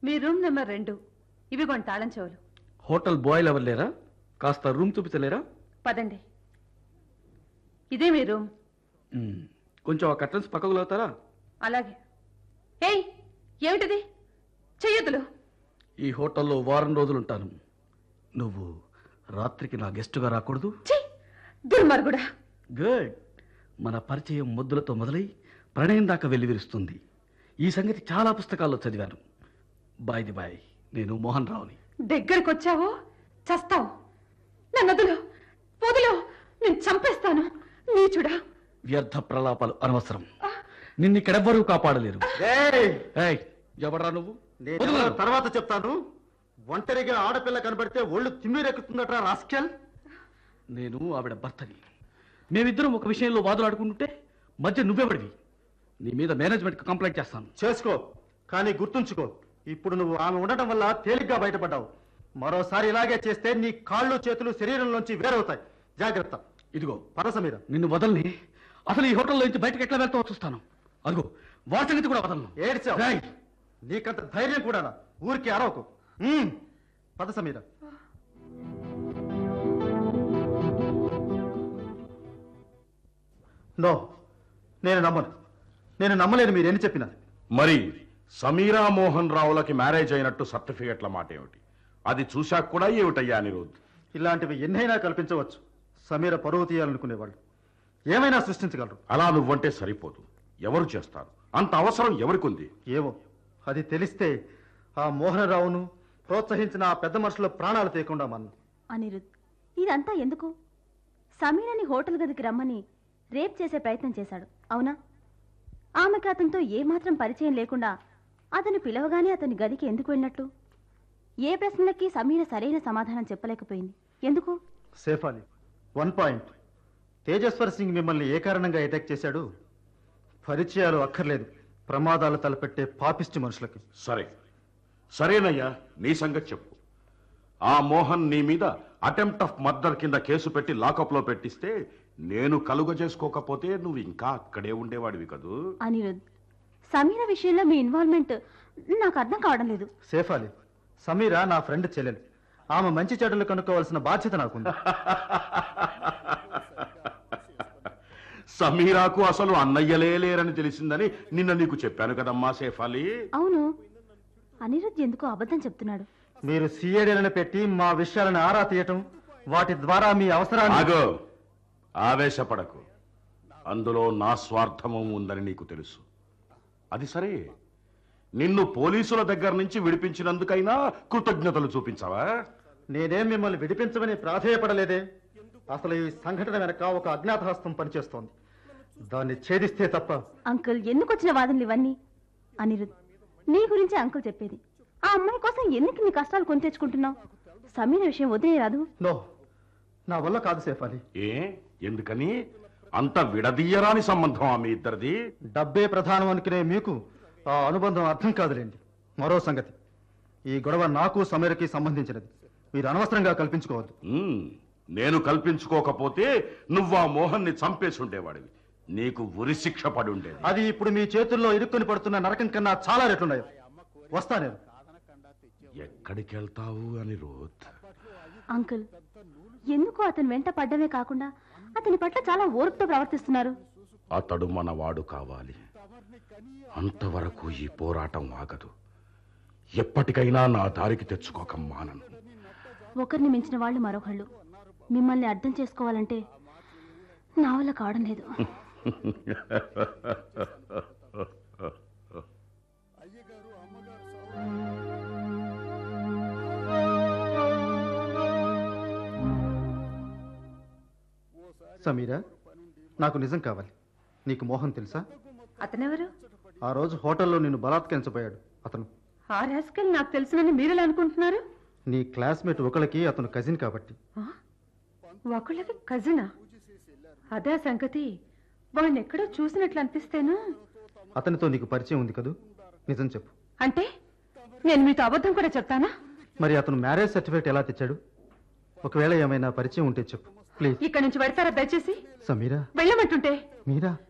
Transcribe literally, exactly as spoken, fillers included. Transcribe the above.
మీ room number రెండు. ఇవి కొన్ని తాళం చెవులు. హోటల్ బాయ్లు ఎవరు లేరా? కాస్త రూమ్ చూపించలేరా? పదండి. ఇదే మీ రూమ్. కొంచెం ఆ కర్టన్స్ పక్కకు లాగుతారా? అలాగే. ఏయ్, ఏమిటిది? చెయ్యొద్దులు. ఈ హోటల్లో వారం రోజులు ఉంటాను. నువ్వు రాత్రికి నా గెస్టుగా రాకూడదు. దుర్మార్గుడా. గుడ్. మన పరిచయం ముద్దులతో మొదలై ప్రణయం దాకా వెళ్ళి విరుస్తుంది. ఈ సంగతి చాలా పుస్తకాల్లో చదివాను. బాయ్ ది బాయ్, నేను మోహన్ రావుని. దగ్గరకు వచ్చావో చస్తావు. నన్ను వదులు, వదులు, నేను చంపేస్తాను. నీచుడా. వ్యర్థ ప్రలాపాలు అనవసరం. నిన్నిక్కడెవ్వరూ కాపాడలేరు. ఎవడరా నువ్వు? తర్వాత చెప్తాను. ఒంటరిగా ఆడపిల్ల కనబడితే ఒళ్ళు తిమ్మిరెక్కుతుందట్రా రాస్కెల్. నేను ఆవిడ భర్తని. మేమిద్దరం ఒక విషయంలో వాదులాడుకుంటుంటే మధ్య నువ్వెవడివి? నీ మీద మేనేజ్మెంట్ కంప్లైంట్ చేస్తాను. చేసుకో, కానీ గుర్తుంచుకో, ఇప్పుడు నువ్వు ఆమె ఉండటం వల్ల తేలిగ్గా బయటపడ్డావు. మరోసారి ఇలాగే చేస్తే నీ కాళ్ళు చేతులు శరీరంలోంచి వేరవుతాయి. జాగ్రత్త. ఇదిగో పద సమీర. నిన్ను వదల్ని. అసలు ఈ హోటల్లో నుంచి బయటకు ఎట్లా వెళ్తావో చూస్తాను. అదిగో వాసంగతి కూడా వదలను. ఏడ్చావు? నీకంత ధైర్యం కూడా ఊరికి అరవకు. పద సమీర. నో, నేను నమ్మను. నేను నమ్మలేను మీరేం చెప్పినా. మరి సమీరా మోహన్ రావులకి మ్యారేజ్ అయినట్టు సర్టిఫికెట్ల మాట ఏమిటి? అది చూశాక కూడా ఏమిటయ్యా అనిరుద్? ఇలాంటివి ఎన్నైనా కల్పించవచ్చు. సమీర పరువు తీయాలనుకునేవాళ్ళు ఏమైనా సృష్టించగలరు. అలా నువ్వంటే సరిపోదు. ఎవరు చేస్తారు? అంత అవసరం ఎవరికుంది? ఏమో, అది తెలిస్తే ఆ మోహన్ రావును ప్రోత్సహించిన ఆ పెద్ద మనుషుల ప్రాణాలు తీయకుండా మన్ను. అనిరుద్, ఇదంతా ఎందుకు? సమీరని హోటల్ గదికి రమ్మని రేప్ చేసే ప్రయత్నం చేశాడు, అవునా? ఆమెకి అతనితో ఏమాత్రం పరిచయం లేకుండా అతను పిలవగానే అతని గదికి ఎందుకు వెళ్ళినట్లు? ఏ ప్రశ్నలకి సమీర సరైన సమాధానం చెప్పలేకపోయింది. ఎందుకు? Shefali, one point. తేజస్వర్ సింగ్ మిమ్మల్ని ఏ కారణంగా అటాక్ చేశాడు? పరిచయాలు అక్కర్లేదు, ప్రమాదాలు తలపెట్టే పాపిష్టి మనుషులకి. సరే సరేనయ్యా, నీ సంగతి చెప్పు. ఆ మోహన్ నీ మీద అటెంప్ట్ ఆఫ్ మర్డర్ కింద కేసు పెట్టి లాకప్ లో పెట్టిస్తే నేను కలుగ చేసుకోకపోతే నువ్వు ఇంకా అక్కడే ఉండేవాడివి కదూ. అనిరుద్, సమీర విషయంలో మీ ఇన్వాల్వ్మెంట్ నాకు అర్థం కావడం లేదు. సేఫాలి, సమీర నా ఫ్రెండ్ చెల్లెలు. ఆమె మంచి చెడులు కనుక్కోవాల్సిన బాధ్యత నాకుంది. సమీరాకు అసలు అన్నయ్యలే లేరని తెలిసిందని నిన్న నీకు చెప్పాను కదమ్మా సేఫాలి. అవును, అనిరుద్ ఎందుకో అబద్ధం చెప్తున్నాడు. మీరు సిఐడీలను పెట్టి మా విషయాలను ఆరా తీయటం, వాటి ద్వారా మీ అవసరాన్ని... ఆగో, ఆవేశపడకు. అందులో నా స్వార్థము ఉందని నీకు తెలుసు. అది సరే, నిన్ను పోలీసుల దగ్గర నుంచి విడిపించినందుకైనా కృతజ్ఞతలు చూపించావా? నేనేం మిమ్మల్ని విడిపించమని ప్రాధేయపడలేదే. అసలు ఈ సంఘటన వెనక ఒక అజ్ఞాత హస్తం పనిచేస్తోంది. దాన్ని ఛేదిస్తే తప్ప... అంకుల్, ఎందుకు వచ్చిన వాదనలు ఇవన్నీ? అనిరుద్, నీ గురించి అంకుల్ చెప్పేది. ఆ అమ్మాయి కోసం ఎందుకు నీ కష్టాలు కొని తెచ్చుకుంటున్నావు? సమీర విషయం వదిలేరాదు. నో, నా వల్ల కాదు సేఫాలి. ఏ, ఎందుకని? అంత విడదీయరాని సంబంధం మీ ఇద్దరిది. డబ్బే ప్రధానం అనుకునే మీకు ఆ అనుబంధం అర్థం కాదులేండి. మరో సంగతి, ఈ గొడవ నాకు సమీరకి సంబంధించినది. మీరు అనవసరంగా కల్పించుకోవద్దు. నేను కల్పించుకోకపోతే నువ్వు ఆ మోహన్ ని చంపేసి ఉండేవాడివి. నీకు ఉరి శిక్ష పడి ఉండేది. అది ఇప్పుడు మీ చేతుల్లో ఇరుక్కుని పడుతున్న నరకం కన్నా చాలా రెట్లున్నాయి. వస్తా నేను. ఎక్కడికి వెళ్తావు అనిరుద్? అంకుల్, ఎందుకు అతను వెంట పడ్డమే కాకుండా అతని పట్ల చాలా ఓర్పుతో ప్రవర్తిస్తున్నారు. అతడు మనవాడు కావాలి. అంతవరకు ఈ పోరాటం ఆగదు. ఎప్పటికైనా నా దారికి తెచ్చుకోక మానను. ఒకరిని మించిన వాళ్ళు మరొకళ్ళు. మిమ్మల్ని అర్థం చేసుకోవాలంటే నా వల్ల కావడం లేదు. సమీరా, నాకు నిజం కావాలి. నీకు మోహన్ తెలుసా? అతనెవరు? ఆ రోజు హోటల్లో నిన్ను బలాత్కరించబోయాడు అతను. ఆ రాస్కల్ నాకు తెలుసునని మీరెలా అనుకుంటున్నారు? నీ క్లాస్మేట్ ఒకళ్ళకి అతను కజిన్ కాబట్టి. ఒకళ్ళకి కజినా? అదే సంగతి. వాడిని ఎక్కడో చూసినట్లు అనిపిస్తేను. అతనితో నీకు పరిచయం ఉంది కదూ? నిజం చెప్పు. అంటే నేను మీతో అబద్ధం కూడా చెప్తానా? మరి అతను మ్యారేజ్ సర్టిఫికేట్ ఎలా తెచ్చాడు? ఒకవేళ ఏమైనా పరిచయం ఉంటే చెప్పు ప్లీజ్. ఇక్కడ నుంచి పెడతారా దయచేసి? సమీరా, వెళ్ళమంటుంటే. మీరా,